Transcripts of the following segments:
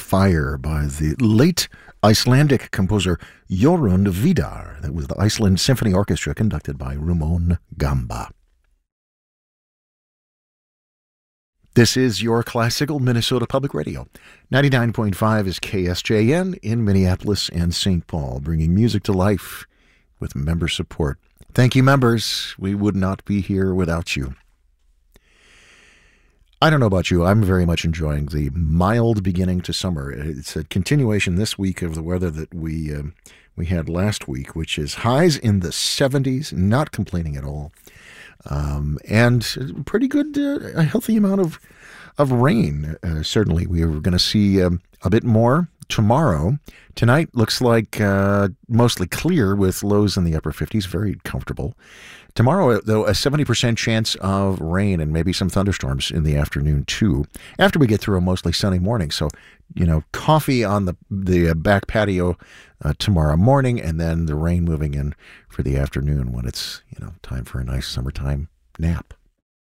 Fire by the late Icelandic composer Jorund Vidar. That was the Iceland Symphony Orchestra conducted by Rumon Gamba. This is your classical Minnesota Public Radio. 99.5 is KSJN in Minneapolis and St. Paul, bringing music to life with member support. Thank you, members. We would not be here without you. I don't know about you. I'm very much enjoying the mild beginning to summer. It's a continuation this week of the weather that we had last week, which is highs in the 70s, not complaining at all. And pretty good, a healthy amount of rain. Certainly, we are going to see a bit more tomorrow. Tonight looks like mostly clear with lows in the upper 50s, very comfortable. Tomorrow, though, a 70% chance of rain and maybe some thunderstorms in the afternoon, too, after we get through a mostly sunny morning. So, coffee on the back patio tomorrow morning, and then the rain moving in for the afternoon when it's, time for a nice summertime nap.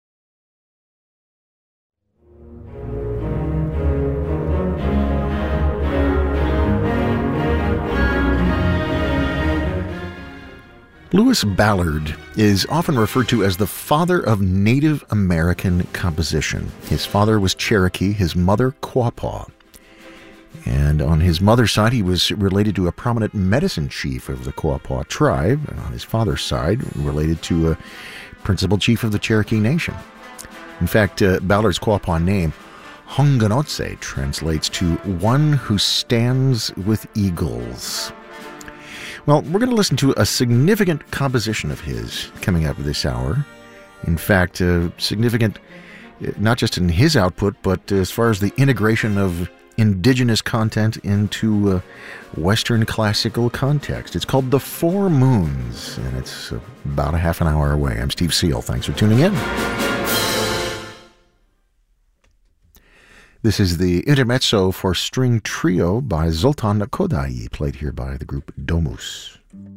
Lewis Ballard is often referred to as the father of Native American composition. His father was Cherokee, his mother Quapaw. And on his mother's side, he was related to a prominent medicine chief of the Quapaw tribe, and on his father's side, related to a principal chief of the Cherokee Nation. In fact, Ballard's Quapaw name, Honganotse, translates to one who stands with eagles. Well, we're going to listen to a significant composition of his coming up this hour. In fact, significant not just in his output, but as far as the integration of indigenous content into Western classical context. It's called The Four Moons, and it's about a half an hour away. I'm Steve Seal. Thanks for tuning in. This is the intermezzo for string trio by Zoltan Kodaly, played here by the group Domus.